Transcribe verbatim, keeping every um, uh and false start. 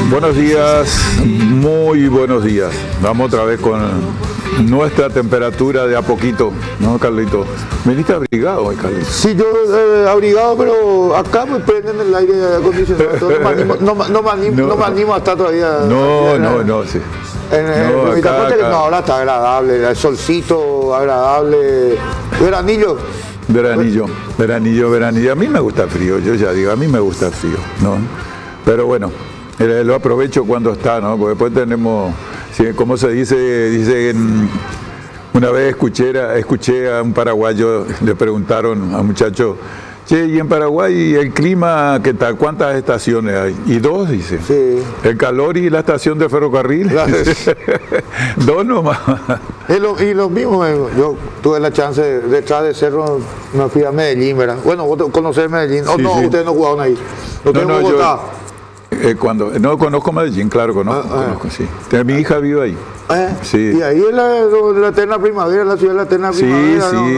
Buenos días, muy buenos días. Vamos otra vez con nuestra temperatura de a poquito, ¿no, Carlito? Veniste abrigado hoy, Carlito. Sí, yo eh, abrigado, pero acá me prenden el aire acondicionado. Entonces no me animo, no, me- no me animo, No. no me animo a estar todavía. No, en- no, no, sí. En, en, No, en acá, Itacote, acá. no, ahora está agradable, el solcito agradable, veranillo. Veranillo, veranillo, veranillo. A mí me gusta el frío, yo ya digo, a mí me gusta el frío, ¿no? Pero bueno, eh, lo aprovecho cuando está, ¿no? Porque después tenemos, sí, como se dice, dice, en- una vez escuché, a- escuché a un paraguayo, le preguntaron a un muchacho, che, ¿y en Paraguay el clima qué tal? ¿Cuántas estaciones hay? Y dos, dice. Sí. El calor y la estación de ferrocarril. Dos nomás. Y lo, y lo mismo, eh, yo tuve la chance, de- detrás de Cerro, me fui a Medellín, ¿verdad? Bueno, vos conocés Medellín, o Sí, no, sí. ustedes no jugaron ahí. Lo No, tengo no, en yo- Bogotá. Eh, cuando, no conozco Medellín, claro, conozco, Ah, ah. conozco, sí. Mi hija vive ahí. ¿Eh? Sí. Y ahí es la, la eterna primavera, la ciudad de la eterna Sí, primavera. sí, ¿no?